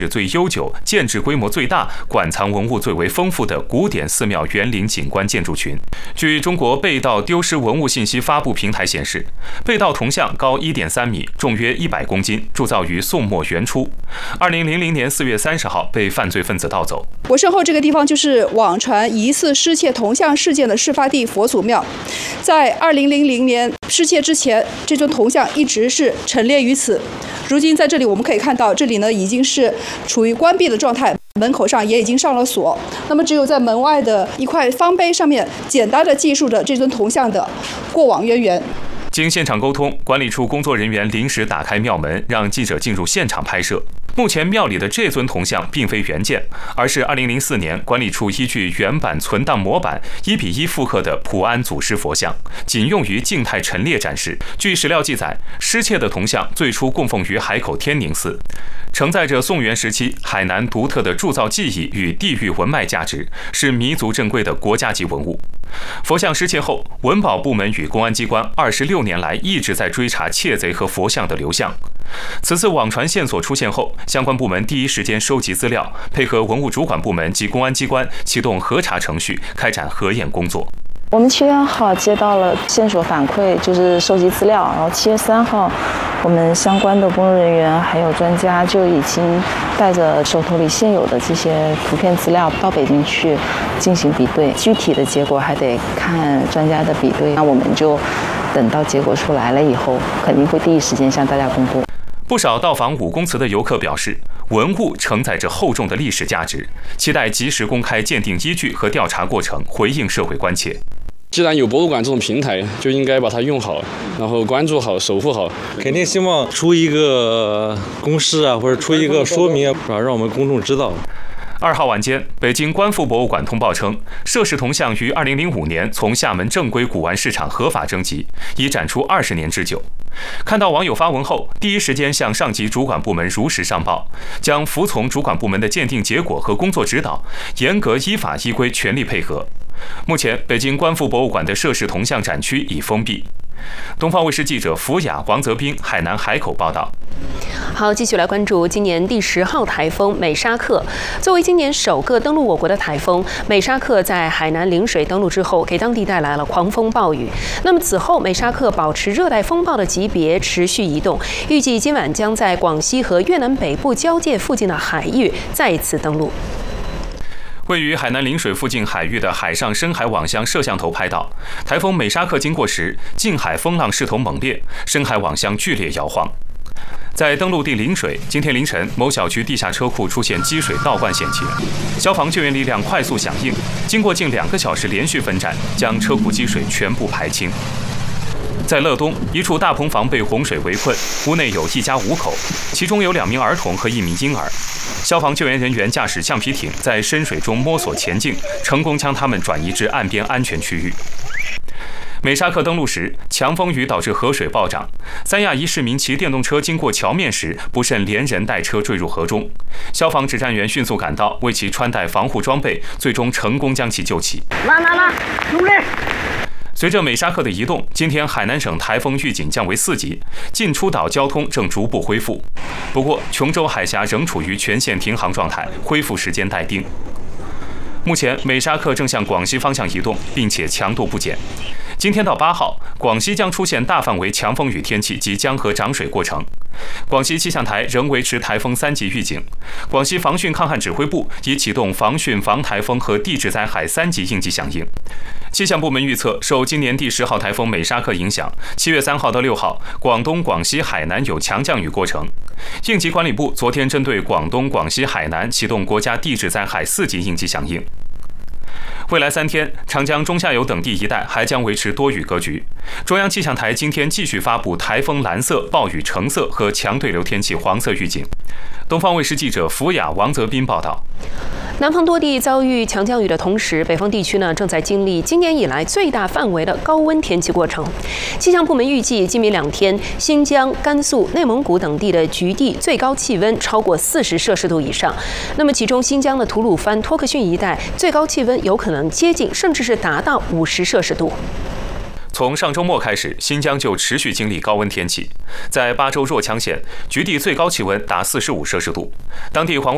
最悠久、建制规模最大、馆藏文物最为丰富的古典寺庙园林景观建筑群。据中国被盗丢失文物信息发布平台显示，被盗铜像高1.3米，重约100公斤，铸造于宋末元初。2000年4月30号被犯罪分子盗走。 我身后这个地方就是网传疑似失窃铜像事件的事发地佛祖庙。在2000年失窃之前，这尊铜像一直是陈列于此。如今在这里我们可以看到，这里呢已经是处于关闭的状态，门口上也已经上了锁。那么只有在门外的一块方碑上面简单的记述着这尊铜像的过往渊源。 经现场沟通，管理处工作人员临时打开庙门，让记者进入现场拍摄。目前庙里的这尊铜像并非原件，而是2004年管理处依据原版存档模板1:1复刻的普安祖师佛像，仅用于静态陈列展示。据史料记载，失窃的铜像最初供奉于海口天宁寺，承载着宋元时期海南独特的铸造技艺与地域文脉价值，是弥足珍贵的国家级文物。佛像失窃后，文保部门与公安机关26年来一直在追查窃贼和佛像的流向。此次网传线索出现后，相关部门第一时间收集资料，配合文物主管部门及公安机关启动核查程序，开展核验工作。 我们7月2号接到了线索反馈，就是收集资料，然后7月3号，我们相关的工作人员还有专家就已经带着手头里现有的这些图片资料到北京去进行比对，具体的结果还得看专家的比对。那我们就等到结果出来了以后，肯定会第一时间向大家公布。 不少到访武公祠的游客表示，文物承载着厚重的历史价值，期待及时公开鉴定依据和调查过程，回应社会关切。 既然有博物馆这种平台，就应该把它用好，然后关注好、守护好。 肯定希望出一个公示啊，或者出一个说明，让我们公众知道。 2号晚间，北京观复博物馆通报称，涉事铜像于2005年从厦门正规古玩市场合法征集，已展出20年之久。看到网友发文后，第一时间向上级主管部门如实上报，将服从主管部门的鉴定结果和工作指导，严格依法依规全力配合。目前，北京观复博物馆的涉事铜像展区已封闭。东方卫视记者福雅、王泽斌海南海口报道。 好，继续来关注今年第10号台风美沙克。作为今年首个登陆我国的台风，美沙克在海南陵水登陆之后，给当地带来了狂风暴雨。那么此后，美沙克保持热带风暴的级别，持续移动，预计今晚将在广西和越南北部交界附近的海域再次登陆。 位于海南陵水附近海域的海上深海网箱摄像头拍到，台风美沙克经过时，近海风浪势头猛烈，深海网箱剧烈摇晃。在登陆地陵水，今天凌晨，某小区地下车库出现积水倒灌险情，消防救援力量快速响应，经过近2个小时连续奋战，将车库积水全部排清。在乐东，一处大棚房被洪水围困，屋内有1家5口，其中有2名儿童和1名婴儿。消防救援人员驾驶橡皮艇在深水中摸索前进，成功将他们转移至岸边安全区域。美沙克登陆时，强风雨导致河水暴涨，三亚一市民骑电动车经过桥面时，不慎连人带车坠入河中。消防指战员迅速赶到，为其穿戴防护装备，最终成功将其救起。 来，努力！ 随着美沙克的移动，今天海南省台风预警降为4级，进出岛交通正逐步恢复。不过，琼州海峡仍处于全线停航状态，恢复时间待定。目前，美沙克正向广西方向移动，并且强度不减。今天到8号，广西将出现大范围强风雨天气及江河涨水过程。广西气象台仍维持台风3级预警。广西防汛抗旱指挥部已启动防汛、防台风和地质灾害3级应急响应。气象部门预测，受今年第10号台风美沙克影响，7月3号到6号，广东、广西、海南有强降雨过程。应急管理部昨天针对广东、广西、海南启动国家地质灾害4级应急响应。未来3天，长江中下游等地一带还将维持多雨格局。中央气象台今天继续发布台风蓝色、暴雨橙色和强对流天气黄色预警。东方卫视记者福雅、王泽斌报道。 南方多地遭遇强降雨的同时，北方地区正在经历今年以来最大范围的高温天气过程。气象部门预计，今明2天，新疆、甘肃、内蒙古等地的局地最高气温超过40摄氏度以上。那么，其中新疆的吐鲁番、托克逊一带最高气温有可能接近，甚至是达到50摄氏度。 从上周末开始，新疆就持续经历高温天气。在巴州若羌县，局地最高气温达45摄氏度，当地环卫